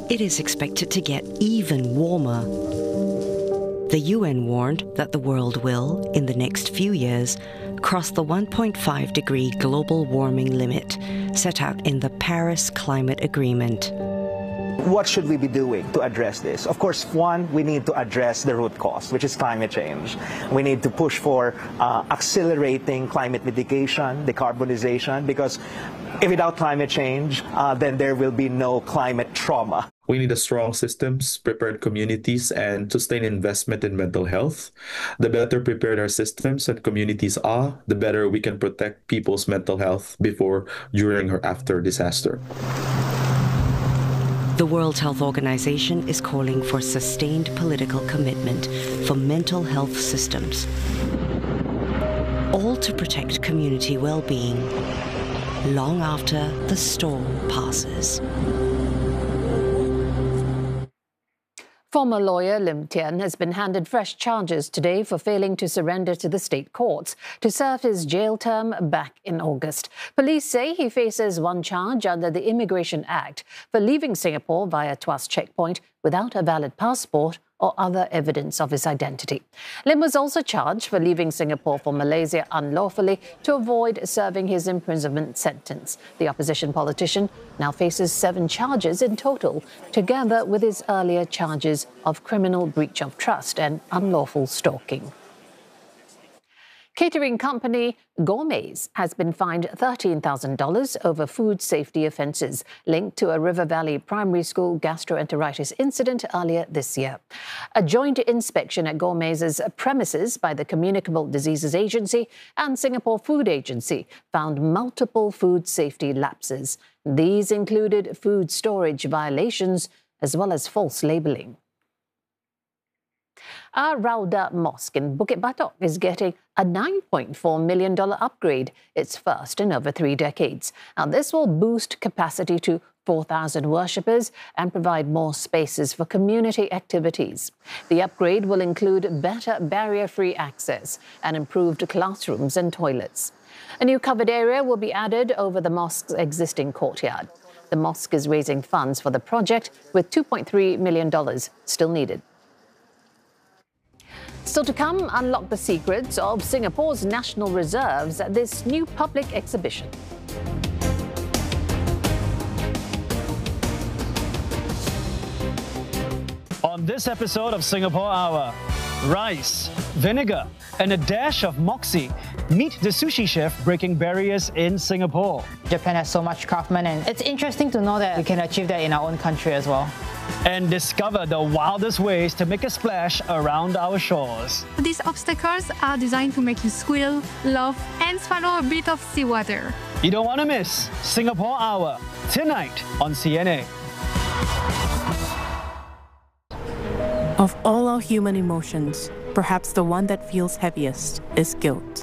it is expected to get even warmer. The UN warned that the world will, in the next few years, cross the 1.5-degree global warming limit set out in the Paris Climate Agreement. What should we be doing to address this? Of course, one, we need to address the root cause, which is climate change. We need to push for accelerating climate mitigation, decarbonization, because without climate change, then there will be no climate trauma. We need strong systems, prepared communities, and sustained investment in mental health. The better prepared our systems and communities are, the better we can protect people's mental health before, during, or after disaster. The World Health Organization is calling for sustained political commitment for mental health systems, all to protect community well-being long after the storm passes. Former lawyer Lim Tian has been handed fresh charges today for failing to surrender to the state courts to serve his jail term back in August. Police say he faces one charge under the Immigration Act for leaving Singapore via Tuas checkpoint without a valid passport or other evidence of his identity. Lim was also charged for leaving Singapore for Malaysia unlawfully to avoid serving his imprisonment sentence. The opposition politician now faces 7 charges in total, together with his earlier charges of criminal breach of trust and unlawful stalking. Catering company Gourmets has been fined $13,000 over food safety offences linked to a River Valley Primary School gastroenteritis incident earlier this year. A joint inspection at Gourmets' premises by the Communicable Diseases Agency and Singapore Food Agency found multiple food safety lapses. These included food storage violations as well as false labelling. Our Rauda Mosque in Bukit Batok is getting a $9.4 million upgrade, its first in over 3 decades. Now, this will boost capacity to 4,000 worshippers and provide more spaces for community activities. The upgrade will include better barrier-free access and improved classrooms and toilets. A new covered area will be added over the mosque's existing courtyard. The mosque is raising funds for the project, with $2.3 million still needed. Still to come, unlock the secrets of Singapore's national reserves at this new public exhibition. On this episode of Singapore Hour, rice, vinegar, and a dash of moxie. Meet the sushi chef breaking barriers in Singapore. Japan has so much craftsmen, and it's interesting to know that we can achieve that in our own country as well. And discover the wildest ways to make a splash around our shores. These obstacles are designed to make you squeal, laugh, and swallow a bit of seawater. You don't want to miss Singapore Hour, tonight on CNA. Of all our human emotions, perhaps the one that feels heaviest is guilt.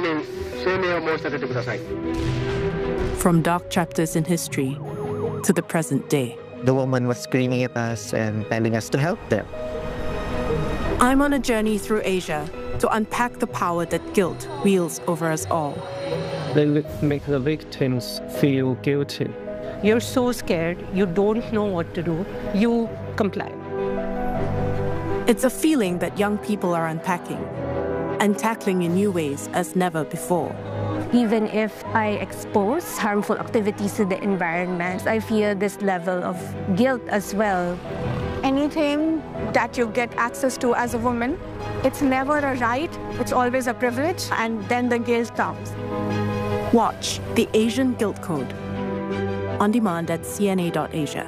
From dark chapters in history to the present day. The woman was screaming at us and telling us to help them. I'm on a journey through Asia to unpack the power that guilt wields over us all. They make the victims feel guilty. You're so scared, you don't know what to do, you comply. It's a feeling that young people are unpacking and tackling in new ways as never before. Even if I expose harmful activities to the environment, I feel this level of guilt as well. Anything that you get access to as a woman, it's never a right, it's always a privilege, and then the guilt comes. Watch The Asian Guilt Code on demand at cna.asia.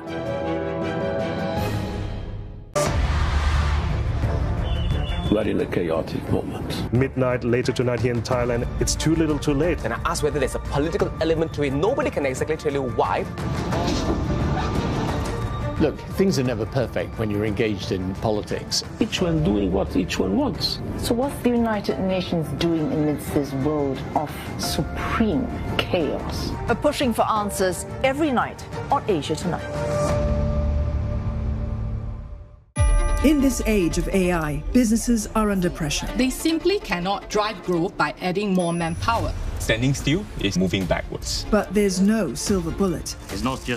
We're in a chaotic moment. Midnight later tonight here in Thailand, it's too little too late. And I asked whether there's a political element to it. Nobody can exactly tell you why. Look, things are never perfect when you're engaged in politics. Each one doing what each one wants. So what's the United Nations doing amidst this world of supreme chaos? We're pushing for answers every night on Asia Tonight. In this age of AI, businesses are under pressure. They simply cannot drive growth by adding more manpower. Standing still is moving backwards. But there's no silver bullet. It's not just